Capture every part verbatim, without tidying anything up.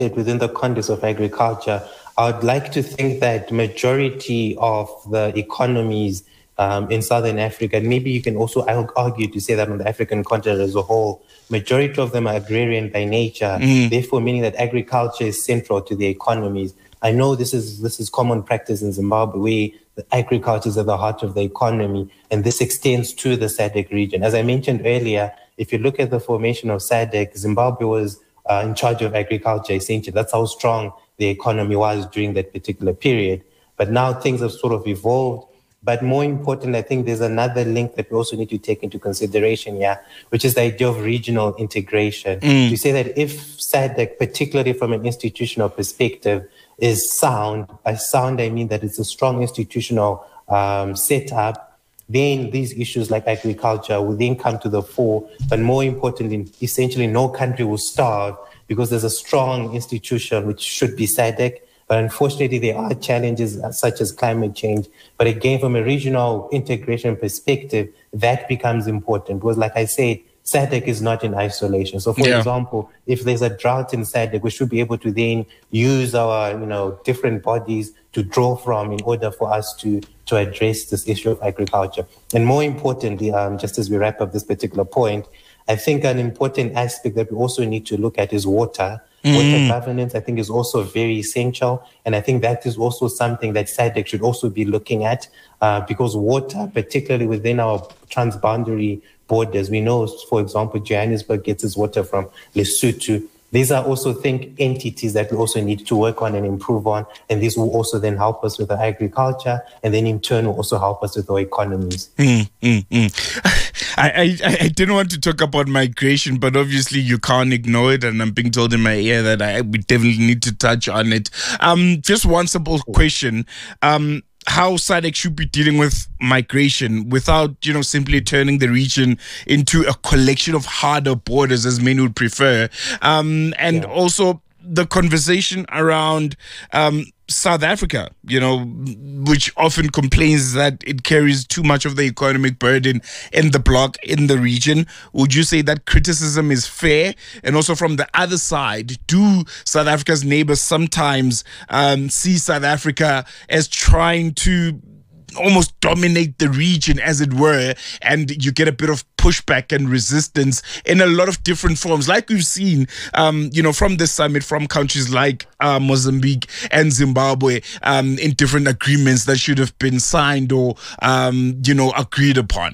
within the context of agriculture, I would like to think that majority of the economies um, in Southern Africa, and maybe you can also argue to say that on the African continent as a whole, majority of them are agrarian by nature, mm. therefore meaning that agriculture is central to their economies. I know this is this is common practice in Zimbabwe, where the agriculture is at the heart of the economy, and this extends to the S A D C region. As I mentioned earlier, if you look at the formation of S A D C, Zimbabwe was uh, in charge of agriculture, essentially. That's how strong the economy was during that particular period. But now things have sort of evolved. But more important, I think there's another link that we also need to take into consideration here, which is the idea of regional integration. Mm. To say that if S A D C, particularly from an institutional perspective, is sound, by sound I mean that it's a strong institutional um, setup, then these issues like agriculture will then come to the fore. But more importantly, essentially no country will starve because there's a strong institution which should be S A D C. But unfortunately, there are challenges such as climate change. But again, from a regional integration perspective, that becomes important because, like I said, S A D C is not in isolation. So, for yeah. example, if there's a drought in S A D C, we should be able to then use our, you know, different bodies to draw from in order for us to, to address this issue of agriculture. And more importantly, um, just as we wrap up this particular point, I think an important aspect that we also need to look at is water. Mm. Water governance, I think, is also very essential. And I think that is also something that S A D C should also be looking at uh, because water, particularly within our transboundary borders, we know, for example, Johannesburg gets its water from Lesotho. These are also, think, entities that we also need to work on and improve on. And this will also then help us with our agriculture and then in turn will also help us with our economies. Mm, mm, mm. I, I, I didn't want to talk about migration, but obviously you can't ignore it. And I'm being told in my ear that I we definitely need to touch on it. Um, just one simple question. Um, how S A D C should be dealing with migration without, you know, simply turning the region into a collection of harder borders, as many would prefer. Um, and yeah. also the conversation around um, South Africa, you know, which often complains that it carries too much of the economic burden in the bloc, in the region. Would you say that criticism is fair? And also from the other side, do South Africa's neighbors sometimes um, see South Africa as trying to almost dominate the region, as it were, and you get a bit of pushback and resistance in a lot of different forms, like we've seen, um, you know, from this summit, from countries like uh, Mozambique and Zimbabwe, um, in different agreements that should have been signed or, um, you know, agreed upon?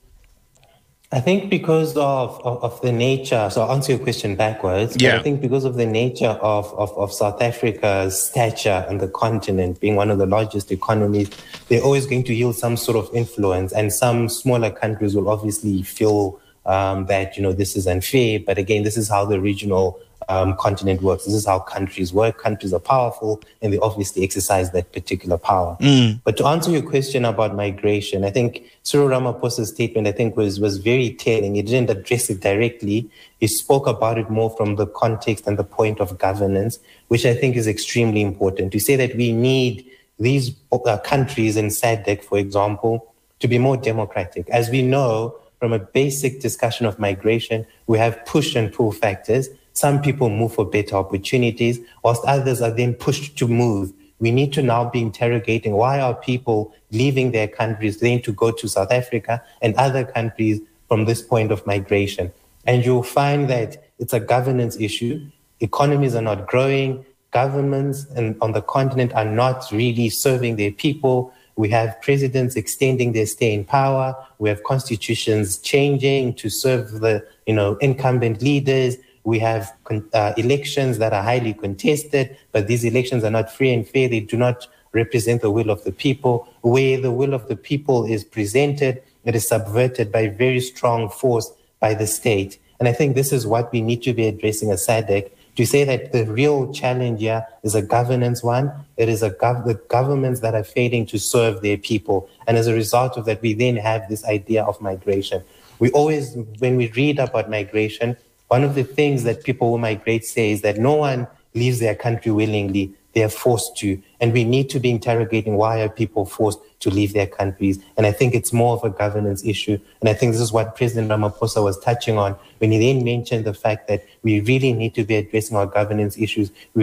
I think because of, of, of the nature, so I'll answer your question backwards, yeah. but I think because of the nature of, of, of South Africa's stature on the continent, being one of the largest economies, they're always going to yield some sort of influence, and some smaller countries will obviously feel um, that, you know, this is unfair. But again, this is how the regional um, continent works. This is how countries work. Countries are powerful, and they obviously exercise that particular power. Mm. But to answer your question about migration, I think Cyril Ramaphosa's statement, I think, was, was very telling. He didn't address it directly. He spoke about it more from the context and the point of governance, which I think is extremely important. To say that we need these uh, countries in S A D C, for example, to be more democratic. As we know, from a basic discussion of migration, we have push and pull factors. Some people move for better opportunities, whilst others are then pushed to move. We need to now be interrogating why are people leaving their countries then to go to South Africa and other countries from this point of migration. And you'll find that it's a governance issue. Economies are not growing. Governments and on the continent are not really serving their people. We have presidents extending their stay in power. We have constitutions changing to serve the, you know, incumbent leaders. We have uh, elections that are highly contested, but these elections are not free and fair. They do not represent the will of the people. Where the will of the people is presented, it is subverted by very strong force by the state. And I think this is what we need to be addressing as S A D C, to say that the real challenge here is a governance one. It is a gov- the governments that are failing to serve their people. And as a result of that, we then have this idea of migration. We always, when we read about migration, one of the things that people who migrate say is that no one leaves their country willingly. they're forced to. And we need to be interrogating why are people forced to leave their countries. And I think it's more of a governance issue. And I think this is what President Ramaphosa was touching on when he then mentioned the fact that we really need to be addressing our governance issues. We